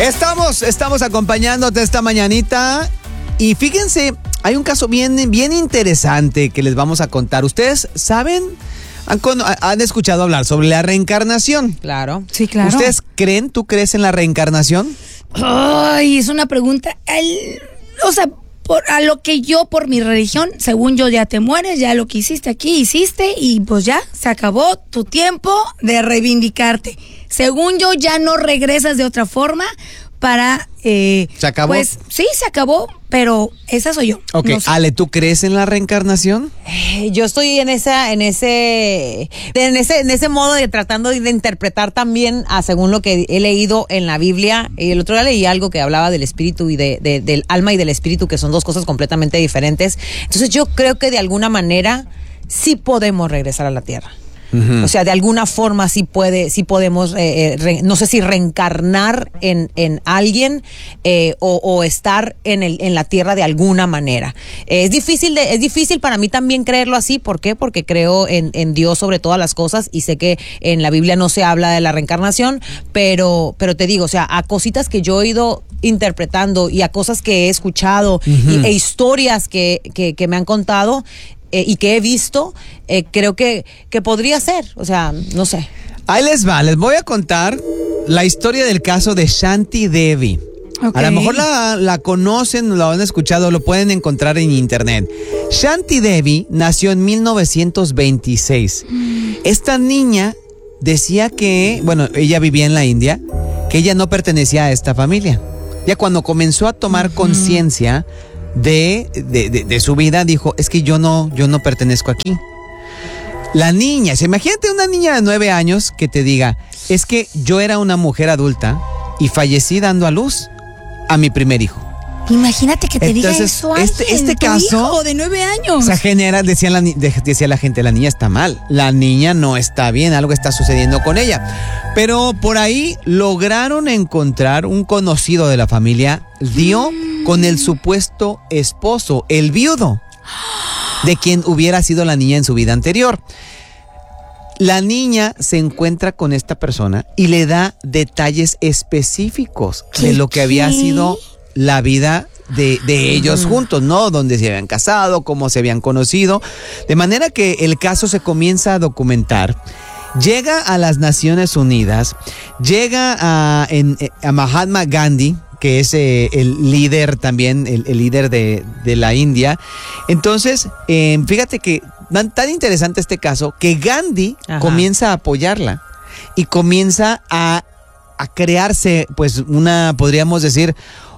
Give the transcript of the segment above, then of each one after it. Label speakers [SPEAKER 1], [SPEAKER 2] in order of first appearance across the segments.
[SPEAKER 1] Estamos acompañándote esta mañanita y fíjense, hay un caso bien interesante que les vamos a contar. ¿Ustedes saben? ¿Han escuchado hablar sobre la reencarnación?
[SPEAKER 2] Claro.
[SPEAKER 3] Sí, claro.
[SPEAKER 1] ¿Ustedes creen? ¿Tú crees en la reencarnación?
[SPEAKER 3] Ay, es una pregunta. A lo que yo, por mi religión, según yo, ya te mueres, ya lo que hiciste aquí, hiciste, y pues ya, se acabó tu tiempo de reivindicarte. Según yo, ya no regresas de otra forma para...
[SPEAKER 1] ¿Se acabó?
[SPEAKER 3] Pues sí, se acabó, pero esa soy yo.
[SPEAKER 1] Ok,
[SPEAKER 3] no sé.
[SPEAKER 1] Ale, ¿tú crees en la reencarnación?
[SPEAKER 2] Yo estoy en ese modo de tratando de interpretar también según lo que he leído en la Biblia. Y el otro día leí algo que hablaba del espíritu y del alma y del espíritu, que son dos cosas completamente diferentes. Entonces yo creo que de alguna sí podemos regresar a la tierra. Uh-huh. O sea, de alguna forma sí podemos, no sé si reencarnar en alguien o estar en la tierra de alguna manera. Es difícil para mí también creerlo así. ¿Por qué? Porque creo en Dios sobre todas las cosas y sé que en la Biblia no se habla de la reencarnación, pero te digo, o sea, a cositas que yo he ido interpretando y a cosas que he escuchado, uh-huh, e historias que me han contado, y que he visto, creo que podría ser, o sea, no sé.
[SPEAKER 1] Ahí les voy a contar la historia del caso de Shanti Devi. Okay. A lo mejor la conocen, lo han escuchado, lo pueden encontrar en internet. Shanti Devi nació en 1926. Esta niña decía que, bueno, ella vivía en la India, que ella no pertenecía a esta familia. Ya cuando comenzó a tomar conciencia de su vida, dijo, es que yo no pertenezco aquí. La niña, imagínate una niña de 9 años que te diga, es que yo era una mujer adulta y fallecí dando a luz a mi primer hijo.
[SPEAKER 3] Imagínate que te diga eso alguien,
[SPEAKER 1] este
[SPEAKER 3] tu
[SPEAKER 1] caso
[SPEAKER 3] hijo de 9 años.
[SPEAKER 1] O sea, decía la gente, la niña está mal, la niña no está bien, algo está sucediendo con ella. Pero por ahí lograron encontrar un conocido de la familia, dio con el supuesto esposo, el viudo, de quien hubiera sido la niña en su vida anterior. La niña se encuentra con esta persona y le da detalles específicos de lo que había sido la vida de ellos juntos, ¿no? Donde se habían casado, cómo se habían conocido. De manera que el caso se comienza a documentar. Llega a las Naciones Unidas, llega a Mahatma Gandhi, que es el líder también, el líder de la India. Entonces, fíjate que tan interesante este caso, que Gandhi comienza a apoyarla y comienza a crearse, pues, podríamos decir,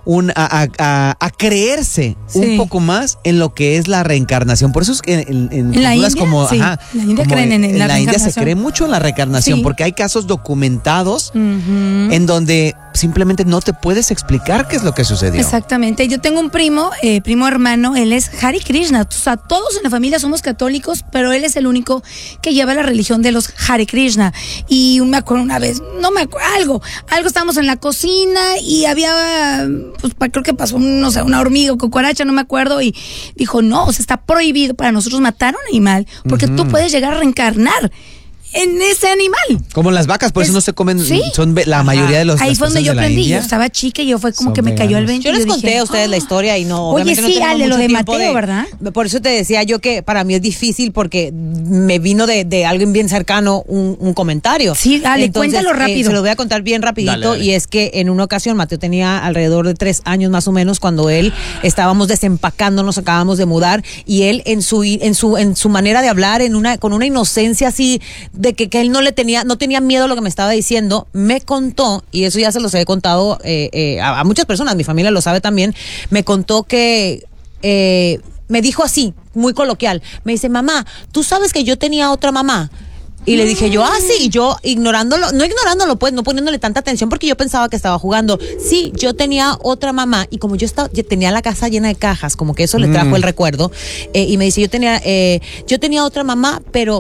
[SPEAKER 1] a creerse un poco más en lo que es la reencarnación. Por eso es que en
[SPEAKER 3] la India,
[SPEAKER 1] como,
[SPEAKER 3] sí, la India creen en la
[SPEAKER 1] India se cree mucho en la reencarnación, porque hay casos documentados en donde simplemente no te puedes explicar qué es lo que sucedió.
[SPEAKER 3] Exactamente. Yo tengo un primo hermano, él es Hare Krishna. O sea, todos en la familia somos católicos, pero él es el único que lleva la religión de los Hare Krishna. Y me acuerdo una vez, algo estábamos en la cocina y había, pues creo que pasó, no sé, una hormiga o cucaracha, no me acuerdo, y dijo, no, o sea, está prohibido para nosotros matar a un animal, porque tú puedes llegar a reencarnar en ese animal. Como las vacas, por eso no se comen, son la mayoría de los. Ahí fue donde yo aprendí, yo estaba chica y yo fue como que me cayó el 20.
[SPEAKER 2] Yo les conté a ustedes la historia y no.
[SPEAKER 3] Oye, sí, Ale, lo de Mateo, ¿verdad?
[SPEAKER 2] Por eso te decía yo que para mí es difícil porque me vino de alguien bien cercano un comentario.
[SPEAKER 3] Sí, Ale, cuéntalo rápido.
[SPEAKER 2] Se lo voy a contar bien rapidito.
[SPEAKER 1] Dale.
[SPEAKER 2] Y es que en una ocasión Mateo tenía alrededor de 3 años más o menos cuando él estábamos desempacando, nos acabamos de mudar y él en su manera de hablar, con una inocencia así de que él no tenía miedo a lo que me estaba diciendo, me contó, y eso ya se los he contado a muchas personas, mi familia lo sabe también, me contó que me dijo así, muy coloquial, me dice, mamá, ¿tú sabes que yo tenía otra mamá? Y le dije yo, sí, y yo no ignorándolo, pues, no poniéndole tanta atención porque yo pensaba que estaba jugando. Sí, yo tenía otra mamá y como yo tenía la casa llena de cajas, como que eso le trajo el recuerdo, y me dice, yo tenía otra mamá, pero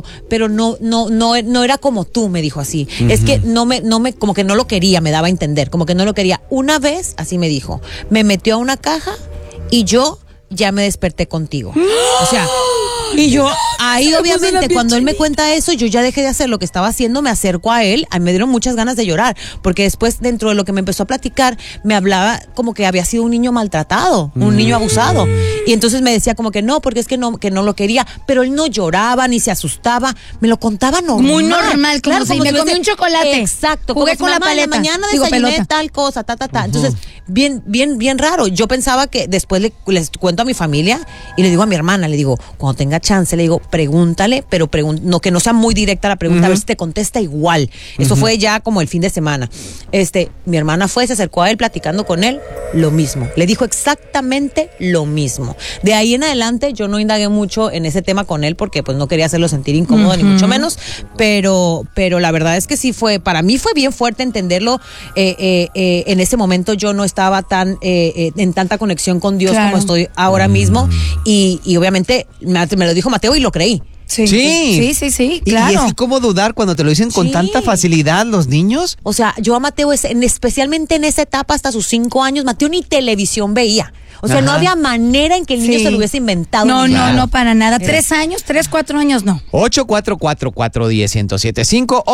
[SPEAKER 2] no era como tú, me dijo así. Es que como que no lo quería, me daba a entender, como que no lo quería. Una vez, así me dijo, me metió a una caja y yo ya me desperté contigo. O sea, Y yo, ahí obviamente, cuando él me cuenta eso, yo ya dejé de hacer lo que estaba haciendo, me acerco a él, me dieron muchas ganas de llorar, porque después, dentro de lo que me empezó a platicar, me hablaba como que había sido un niño maltratado, un niño abusado. Y entonces me decía como que no, porque es que no lo quería, pero él no lloraba ni se asustaba, me lo contaba normal.
[SPEAKER 3] Muy normal, claro, como si me comí un chocolate.
[SPEAKER 2] Exacto,
[SPEAKER 3] jugué
[SPEAKER 2] como
[SPEAKER 3] con la paleta.
[SPEAKER 2] Mañana
[SPEAKER 3] Digo,
[SPEAKER 2] desayuné
[SPEAKER 3] pelota.
[SPEAKER 2] tal cosa, Entonces, bien raro. Yo pensaba que después les cuento a mi familia y le digo a mi hermana, le digo, cuando tenga chance, le digo, pregúntale, pero no, que no sea muy directa la pregunta, a ver si te contesta igual. Eso fue ya como el fin de semana. Mi hermana se acercó a él platicando con él, lo mismo. Le dijo exactamente lo mismo. De ahí en adelante yo no indagué mucho en ese tema con él porque pues no quería hacerlo sentir incómodo ni mucho menos, pero la verdad es que sí para mí fue bien fuerte entenderlo. En ese momento yo no estaba tan en tanta conexión con Dios como estoy ahora mismo y obviamente me lo dijo Mateo y lo creí.
[SPEAKER 3] Sí, claro.
[SPEAKER 1] Y es que cómo dudar cuando te lo dicen con tanta facilidad los niños.
[SPEAKER 2] O sea, yo a Mateo, especialmente en esa etapa hasta sus 5 años, Mateo ni televisión veía. O sea, no había manera en que el niño se lo hubiese inventado.
[SPEAKER 3] No, para nada. 3 años, 3, 4 años, no.
[SPEAKER 1] 844-410-1075,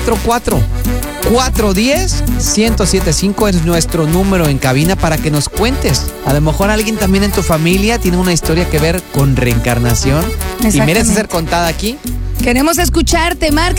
[SPEAKER 1] 844-410-1075 es nuestro número en cabina para que nos cuentes. A lo mejor alguien también en tu familia tiene una historia que ver con reencarnación y merece ser contada aquí.
[SPEAKER 3] Queremos escucharte, marca